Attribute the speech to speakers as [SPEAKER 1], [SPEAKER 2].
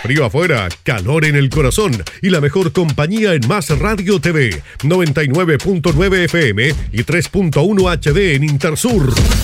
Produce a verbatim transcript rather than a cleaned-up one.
[SPEAKER 1] Frío afuera, calor en el corazón y la mejor compañía en Más Radio T V, noventa y nueve punto nueve F M y tres punto uno H D en Intersur.